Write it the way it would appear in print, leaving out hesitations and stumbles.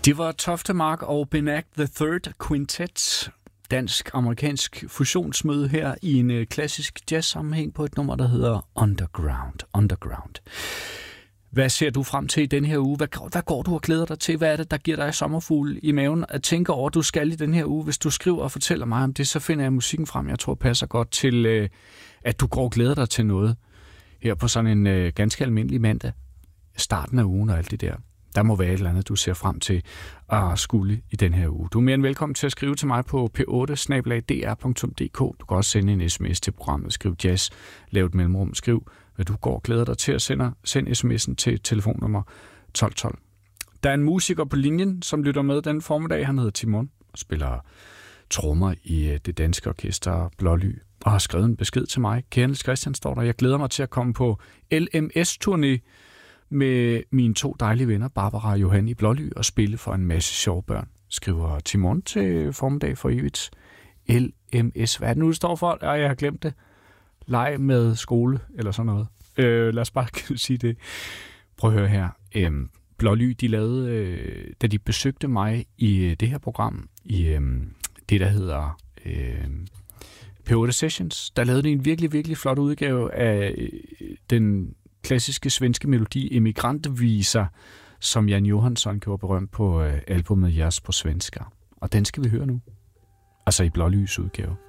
Det var Toftemark og Benak The Third Quintet. Dansk-amerikansk fusionsmøde her i en klassisk jazz-sammenhæng på et nummer, der hedder Underground. Hvad ser du frem til i den her uge? Hvad går du og glæder dig til? Hvad er det, der giver dig sommerfugl i maven at tænke over, du skal i den her uge? Hvis du skriver og fortæller mig om det, så finder jeg musikken frem, jeg tror passer godt til, at du går og glæder dig til noget her på sådan en ganske almindelig mandag. Starten af ugen og alt det der. Der må være et eller andet, du ser frem til at skulle i den her uge. Du er mere end velkommen til at skrive til mig på p8@dr.dk. Du kan også sende en sms til programmet. Skriv jazz, lav et mellemrum, skriv hvad du går og glæder dig til at send sms'en til telefonnummer 1212. Der er en musiker på linjen, som lytter med den formiddag. Han hedder Timon og spiller trommer i det danske orkester Blåly og har skrevet en besked til mig. Kære Niels Christian, står der. Jeg glæder mig til at komme på LMS-turné med mine 2 dejlige venner, Barbara og Johan i Blåly, og spille for en masse sjove børn, skriver Timon til formiddag for evigt. LMS, hvad er det nu, det står for? Jeg har glemt det. Leg med skole, eller sådan noget. Lad os bare sige det. Prøv at høre her. Blåly, de lavede, da de besøgte mig i det her program, i det, der hedder P8 Sessions, der lavede de en virkelig, virkelig flot udgave af den klassiske svenske melodi Emigrantviser, som Jan Johansson gjorde berømt på albumet Jazz på svenska. Og den skal vi høre nu. Altså i Blålys udgave.